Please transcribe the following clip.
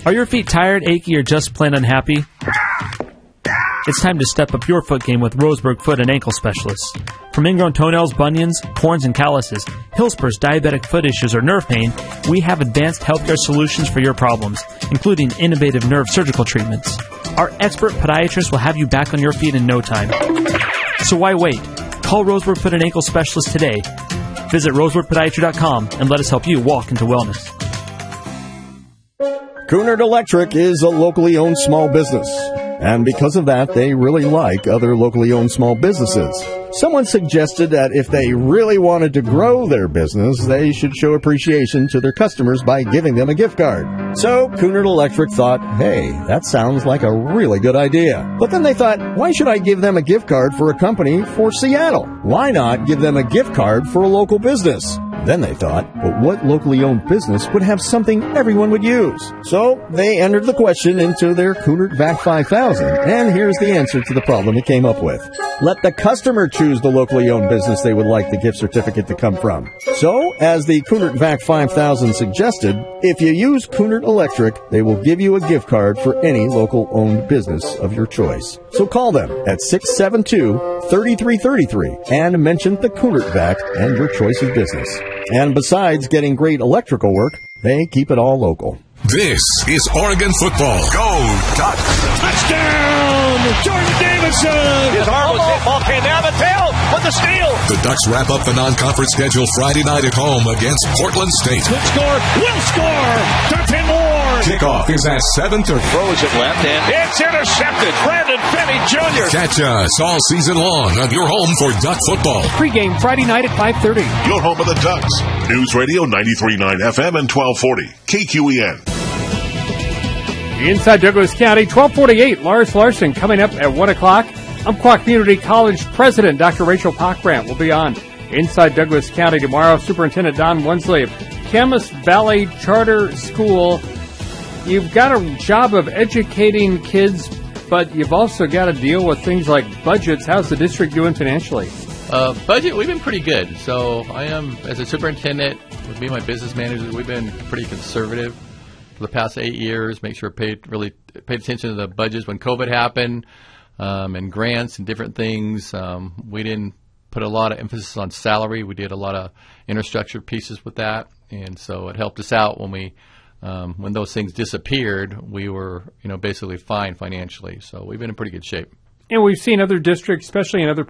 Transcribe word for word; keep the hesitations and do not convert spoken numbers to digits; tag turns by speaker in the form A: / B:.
A: Are your feet tired, achy, or just plain unhappy? It's time to step up your foot game with Roseburg Foot and Ankle Specialists. From ingrown toenails, bunions, corns, and calluses, heel spurs, diabetic foot issues, or nerve pain, we have advanced healthcare solutions for your problems, including innovative nerve surgical treatments. Our expert podiatrist will have you back on your feet in no time. So why wait? Call Roseburg Foot and Ankle Specialists today. Visit roseburg podiatry dot com and let us help you walk into wellness.
B: Cunard Electric is a locally owned small business, and because of that, they really like other locally owned small businesses. Someone suggested that if they really wanted to grow their business, they should show appreciation to their customers by giving them a gift card. So Cunard Electric thought, hey, that sounds like a really good idea. But then they thought, why should I give them a gift card for a company for Seattle? Why not give them a gift card for a local business? Then they thought, but what locally owned business would have something everyone would use? So they entered the question into their Cunard V A C five thousand, and here's the answer to the problem it came up with. Let the customer choose the locally owned business they would like the gift certificate to come from. So, as the Cunard V A C five thousand suggested, if you use Cunard Electric, they will give you a gift card for any local owned business of your choice. So call them at six seven two, three three three three and mention the Cunard V A C and your choice of business. And besides getting great electrical work, they keep it all local.
C: This is Oregon football. Go Ducks!
D: Touchdown! Jordan Davidson!
E: His arm was hit. Ball came down the tail with the steal.
C: The Ducks wrap up the non-conference schedule Friday night at home against Portland State.
D: Could score. Will score. Dante Moore.
C: Kickoff is at seven thirty.
E: Throws it left and it's intercepted. Brandon Finney Junior
C: Catch us all season long on your home for Duck football.
F: Pre-game Friday night at five thirty.
G: Your home of the Ducks. News Radio ninety-three point nine F M and twelve forty. K Q E N.
F: Inside Douglas County, twelve forty-eight, Lars Larson coming up at one o'clock. Umpqua Community College President Doctor Rachel Pockbrandt will be on Inside Douglas County tomorrow. Superintendent Don Wensley of Camas Valley Charter School. You've got a job of educating kids, but you've also got to deal with things like budgets. How's the district doing financially?
H: Uh, budget, we've been pretty good. So I am, as a superintendent, with me and my business managers, we've been pretty conservative for the past eight years. Make sure paid really paid attention to the budgets when COVID happened, um, and grants and different things. Um, we didn't put a lot of emphasis on salary. We did a lot of infrastructure pieces with that, and so it helped us out when we um, when those things disappeared. We were, you know, basically fine financially. So we've been in pretty good shape.
F: And we've seen other districts, especially in other